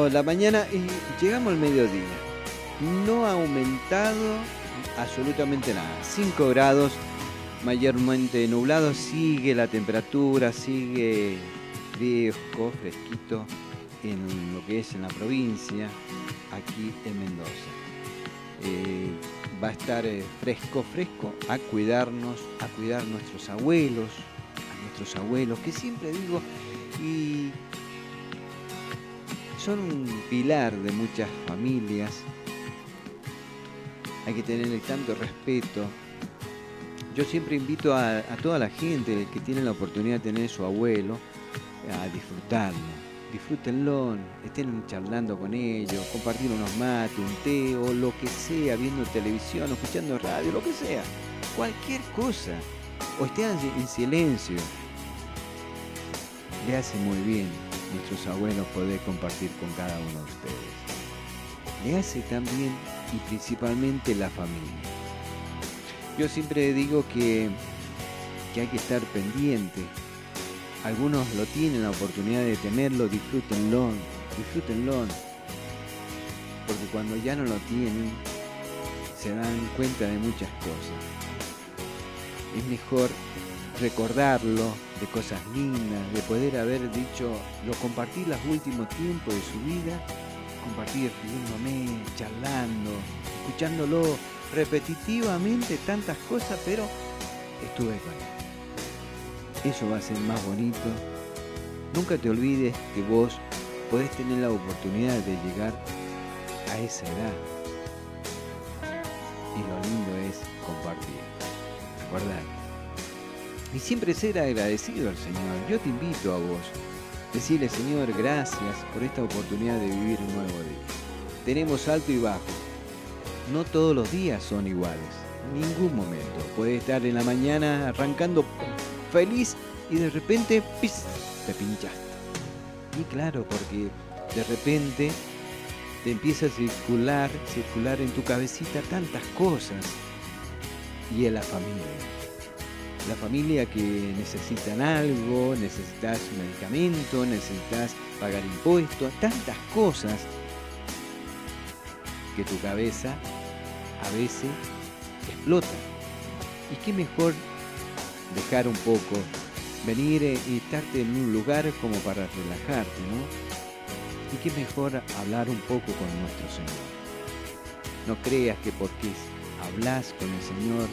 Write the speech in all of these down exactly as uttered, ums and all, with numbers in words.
bueno la mañana y llegamos al mediodía. No ha aumentado absolutamente nada. cinco grados, mayormente nublado. Sigue la temperatura, sigue fresco, fresquito en lo que es en la provincia, aquí en Mendoza. Eh, va a estar eh, fresco, fresco, a cuidarnos, a cuidar nuestros abuelos, a nuestros abuelos, que siempre digo, y son un pilar de muchas familias. Hay que tenerle tanto respeto. Yo siempre invito a, a toda la gente que tiene la oportunidad de tener su abuelo a disfrutarlo. Disfrútenlo, estén charlando con ellos, compartir unos mates, un té o lo que sea, viendo televisión, escuchando radio, lo que sea. Cualquier cosa. O estén en silencio. Le hace muy bien a nuestros abuelos poder compartir con cada uno de ustedes. Le hace también y principalmente la familia. Yo siempre digo que, que hay que estar pendiente. Algunos lo tienen la oportunidad de tenerlo, disfrútenlo, disfrútenlo. Porque cuando ya no lo tienen, se dan cuenta de muchas cosas. Es mejor recordarlo de cosas lindas, de poder haber dicho, lo compartí los últimos tiempos de su vida, compartir riéndome, charlando, escuchándolo repetitivamente tantas cosas, pero estuve con él. Eso va a ser más bonito. Nunca te olvides que vos podés tener la oportunidad de llegar a esa edad. Y lo lindo es compartir, recordar. Y siempre ser agradecido al Señor. Yo te invito a vos. Decirle, Señor, gracias por esta oportunidad de vivir un nuevo día. Tenemos alto y bajo. No todos los días son iguales. En ningún momento. Puedes estar en la mañana arrancando feliz y de repente ¡pis!, te pinchaste. Y claro, porque de repente te empieza a circular, circular en tu cabecita tantas cosas. Y en la familia. La familia que necesitan algo, necesitas un medicamento, necesitas pagar impuestos, tantas cosas que tu cabeza a veces explota. Y qué mejor dejar un poco, venir y estarte en un lugar como para relajarte, ¿no? Y qué mejor hablar un poco con nuestro Señor. No creas que porque hablas con el Señor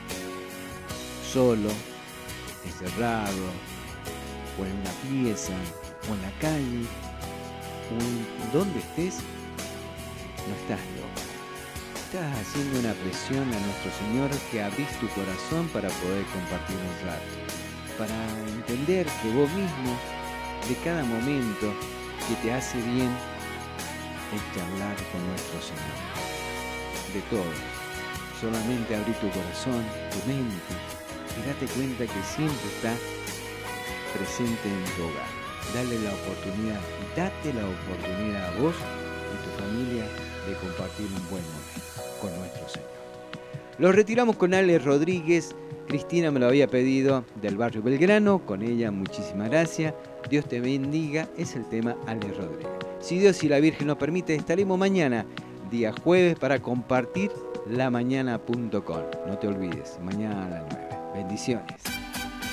solo, encerrado, o en una pieza, o en la calle, o en donde estés, no estás loco. Estás haciendo una presión a nuestro Señor que abrís tu corazón para poder compartir un rato, para entender que vos mismo, de cada momento que te hace bien, es charlar con nuestro Señor. De todo. Solamente abrí tu corazón, tu mente, y date cuenta que siempre está presente en tu hogar. Dale la oportunidad, y date la oportunidad a vos y tu familia de compartir un buen momento con nuestro Señor. Lo retiramos con Ale Rodríguez. Cristina me lo había pedido, del barrio Belgrano. Con ella, muchísimas gracias. Dios te bendiga. Es el tema Ale Rodríguez. Si Dios y la Virgen nos permite, estaremos mañana, día jueves, para compartir la mañana punto com. No te olvides, mañana a las nueve. Bendiciones.